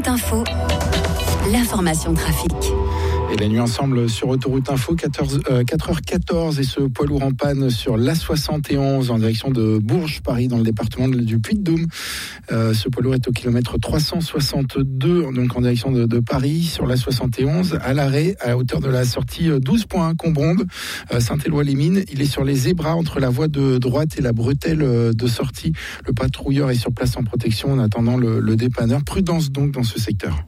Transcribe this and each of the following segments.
Autoroute Info, l'information trafic. Et la nuit ensemble sur Autoroute Info, 4h14 et ce poids lourd en panne sur l'A71 en direction de Bourges, Paris, dans le département du Puy-de-Dôme. Ce poids lourd est au kilomètre 362, donc en direction de Paris, sur l'A71, à l'arrêt, à la hauteur de la sortie 12.1 Combronde, Saint-Éloi-les-Mines. Il est sur les zébras entre la voie de droite et la bretelle de sortie. Le patrouilleur est sur place en protection en attendant le dépanneur. Prudence donc dans ce secteur.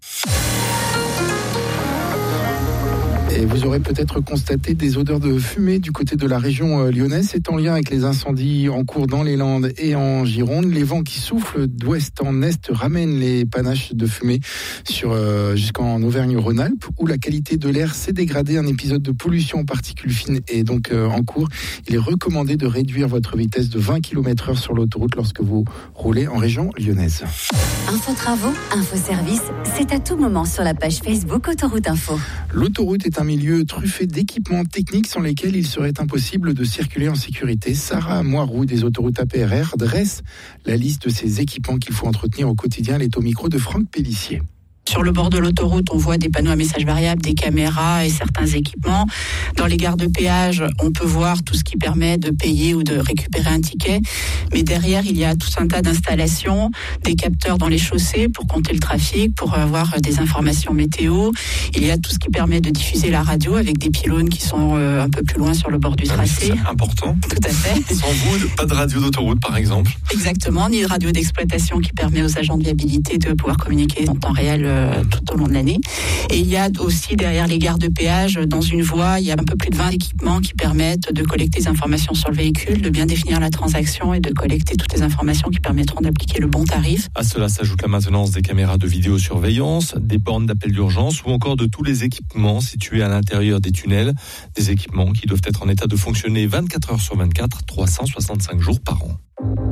Et vous aurez peut-être constaté des odeurs de fumée du côté de la région lyonnaise. C'est en lien avec les incendies en cours dans les Landes et en Gironde. Les vents qui soufflent d'ouest en est ramènent les panaches de fumée jusqu'en Auvergne-Rhône-Alpes, où la qualité de l'air s'est dégradée. Un épisode de pollution aux particules fines est donc en cours. Il est recommandé de réduire votre vitesse de 20 km/h sur l'autoroute lorsque vous roulez en région lyonnaise. Info travaux, info service, c'est à tout moment sur la page Facebook Autoroute Info. L'autoroute est un milieu truffé d'équipements techniques sans lesquels il serait impossible de circuler en sécurité. Sarah Moiroux des autoroutes APRR dresse la liste de ces équipements qu'il faut entretenir au quotidien. Elle est au micro de Franck Pellissier. Sur le bord de l'autoroute, on voit des panneaux à messages variables, des caméras et certains équipements. Dans les gares de péage, on peut voir tout ce qui permet de payer ou de récupérer un ticket. Mais derrière, il y a tout un tas d'installations, des capteurs dans les chaussées pour compter le trafic, pour avoir des informations météo. Il y a tout ce qui permet de diffuser la radio avec des pylônes qui sont un peu plus loin sur le bord du tracé. C'est important. Tout à fait. Sans vous, pas de radio d'autoroute, par exemple. Exactement, ni de radio d'exploitation qui permet aux agents de viabilité de pouvoir communiquer en temps réel tout au long de l'année. Et il y a aussi derrière les gares de péage, dans une voie, il y a un peu plus de 20 équipements qui permettent de collecter des informations sur le véhicule, de bien définir la transaction et de collecter toutes les informations qui permettront d'appliquer le bon tarif. À cela s'ajoute la maintenance des caméras de vidéosurveillance, des bornes d'appel d'urgence ou encore de tous les équipements situés à l'intérieur des tunnels. Des équipements qui doivent être en état de fonctionner 24 heures sur 24, 365 jours par an.